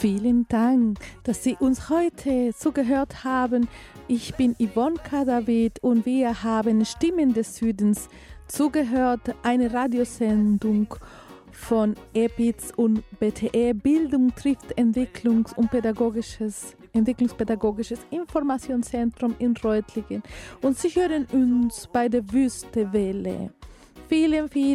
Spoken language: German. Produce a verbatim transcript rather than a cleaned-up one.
Vielen Dank, dass Sie uns heute zugehört haben. Ich bin Yvonne Kadavid und wir haben Stimmen des Südens zugehört, eine Radiosendung von E P I Z und B T E. Bildung trifft Entwicklungs- und Pädagogisches, Entwicklungspädagogisches Informationszentrum in Reutlingen. Und Sie hören uns bei der Wüstewelle. Vielen, vielen